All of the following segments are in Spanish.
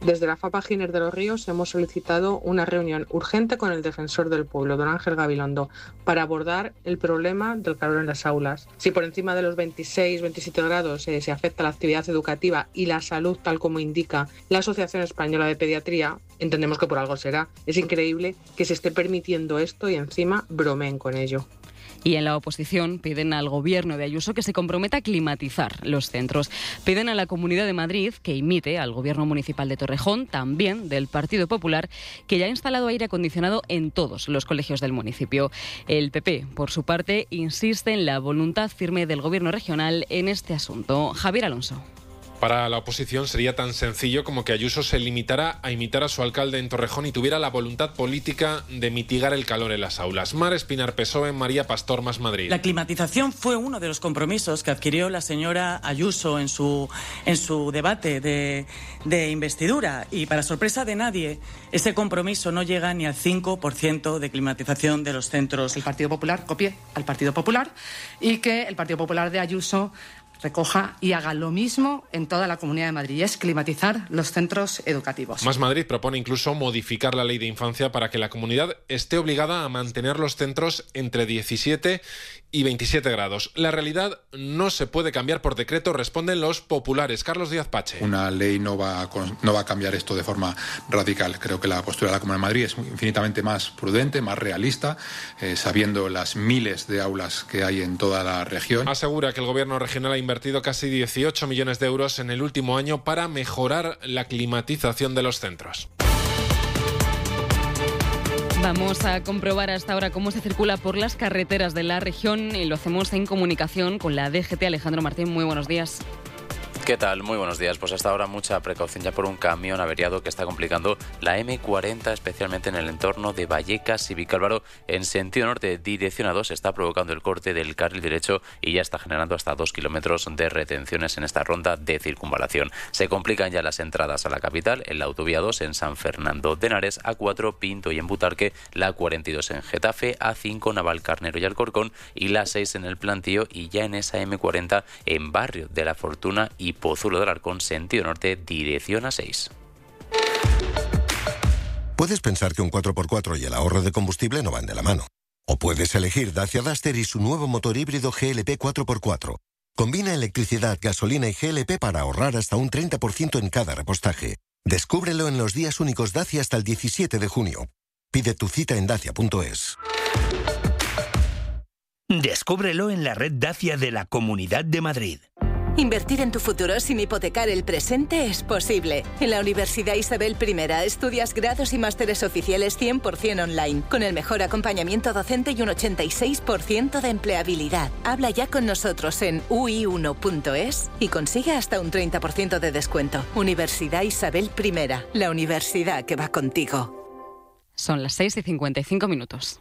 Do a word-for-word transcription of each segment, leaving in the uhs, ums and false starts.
Desde la FAPA Giner de los Ríos hemos solicitado una reunión urgente con el defensor del pueblo, don Ángel Gabilondo, para abordar el problema del calor en las aulas. Si por encima de los veintiséis veintisiete grados eh, se afecta la actividad educativa y la salud, tal como indica la Asociación Española de Pediatría, entendemos que por algo será. Es increíble que se esté permitiendo esto y encima bromeen con ello. Y en la oposición piden al Gobierno de Ayuso que se comprometa a climatizar los centros. Piden a la Comunidad de Madrid que imite al Gobierno municipal de Torrejón, también del Partido Popular, que ya ha instalado aire acondicionado en todos los colegios del municipio. El P P, por su parte, insiste en la voluntad firme del Gobierno regional en este asunto. Javier Alonso. Para la oposición sería tan sencillo como que Ayuso se limitara a imitar a su alcalde en Torrejón y tuviera la voluntad política de mitigar el calor en las aulas. Mar Espinar, P S O E, María Pastor, Más Madrid. La climatización fue uno de los compromisos que adquirió la señora Ayuso en su, en su debate de, de investidura y, para sorpresa de nadie, ese compromiso no llega ni al cinco por ciento de climatización de los centros. El Partido Popular copie al Partido Popular y que el Partido Popular de Ayuso recoja y haga lo mismo en toda la Comunidad de Madrid, y es climatizar los centros educativos. Más Madrid propone incluso modificar la ley de infancia para que la comunidad esté obligada a mantener los centros entre diecisiete y veintisiete grados. La realidad no se puede cambiar por decreto, responden los populares. Carlos Díaz Pache. Una ley no va a, no va a cambiar esto de forma radical. Creo que la postura de la Comunidad de Madrid es infinitamente más prudente, más realista, eh, sabiendo las miles de aulas que hay en toda la región. Asegura que el Gobierno regional ha invertido casi dieciocho millones de euros en el último año para mejorar la climatización de los centros. Vamos a comprobar hasta ahora cómo se circula por las carreteras de la región y lo hacemos en comunicación con la D G T. Alejandro Martín, muy buenos días. ¿Qué tal? Muy buenos días. Pues hasta ahora mucha precaución ya por un camión averiado que está complicando la eme cuarenta, especialmente en el entorno de Vallecas y Vicálvaro. En sentido norte, dirección A dos, está provocando el corte del carril derecho y ya está generando hasta dos kilómetros de retenciones en esta ronda de circunvalación. Se complican ya las entradas a la capital, en la autovía dos en San Fernando de Henares, A cuatro Pinto y en Butarque, la cuarenta y dos en Getafe, A cinco Navalcarnero y Alcorcón y la seis en el Plantío, y ya en esa eme cuarenta en Barrio de la Fortuna y Pozuelo del Arcón, sentido norte, dirección A seis. Puedes pensar que un cuatro por cuatro y el ahorro de combustible no van de la mano. O puedes elegir Dacia Duster y su nuevo motor híbrido G L P cuatro por cuatro. Combina electricidad, gasolina y G L P para ahorrar hasta un treinta por ciento en cada repostaje. Descúbrelo en los días únicos Dacia hasta el diecisiete de junio. Pide tu cita en dacia punto es. Descúbrelo en la red Dacia de la Comunidad de Madrid. Invertir en tu futuro sin hipotecar el presente es posible. En la Universidad Isabel I estudias grados y másteres oficiales cien por ciento online, con el mejor acompañamiento docente y un ochenta y seis por ciento de empleabilidad. Habla ya con nosotros en u i uno punto es y consigue hasta un treinta por ciento de descuento. Universidad Isabel I, la universidad que va contigo. Son las seis y cincuenta y cinco minutos.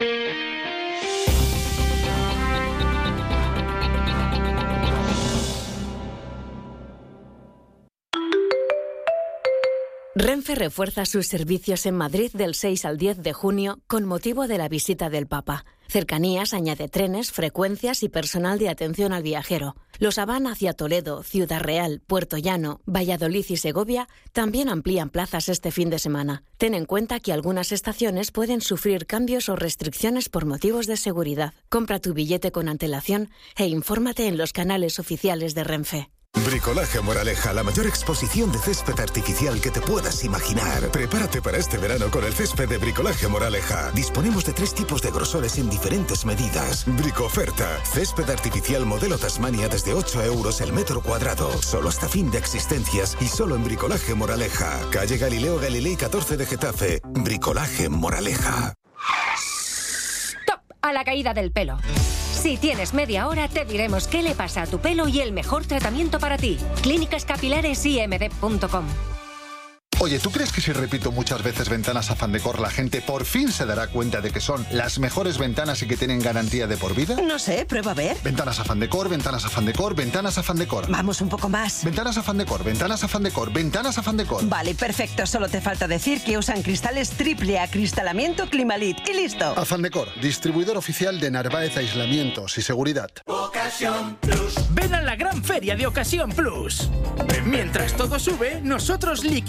Renfe refuerza sus servicios en Madrid del seis al diez de junio con motivo de la visita del Papa. Cercanías añade trenes, frecuencias y personal de atención al viajero. Los Avan hacia Toledo, Ciudad Real, Puerto Llano, Valladolid y Segovia también amplían plazas este fin de semana. Ten en cuenta que algunas estaciones pueden sufrir cambios o restricciones por motivos de seguridad. Compra tu billete con antelación e infórmate en los canales oficiales de Renfe. Bricolaje Moraleja, la mayor exposición de césped artificial que te puedas imaginar. Prepárate para este verano con el césped de Bricolaje Moraleja. Disponemos de tres tipos de grosores en diferentes medidas. Bricoferta, césped artificial modelo Tasmania desde ocho euros el metro cuadrado. Solo hasta fin de existencias y solo en Bricolaje Moraleja. Calle Galileo Galilei catorce de Getafe. Bricolaje Moraleja. ¡Stop! A la caída del pelo. Si tienes media hora, te diremos qué le pasa a tu pelo y el mejor tratamiento para ti. Clínicas Capilares i eme de punto com. Oye, ¿tú crees que si repito muchas veces ventanas Afán Decor, la gente por fin se dará cuenta de que son las mejores ventanas y que tienen garantía de por vida? No sé, prueba a ver. Ventanas Afán Decor, ventanas Afán Decor, ventanas Afán Decor. Vamos un poco más. Ventanas Afán Decor, ventanas Afán Decor, ventanas Afán Decor. Vale, perfecto. Solo te falta decir que usan cristales triple acristalamiento Climalit. Y listo. Afán Decor, distribuidor oficial de Narváez Aislamientos y Seguridad. Ocasión Plus. Ven a la gran feria de Ocasión Plus. Mientras todo sube, nosotros liquidamos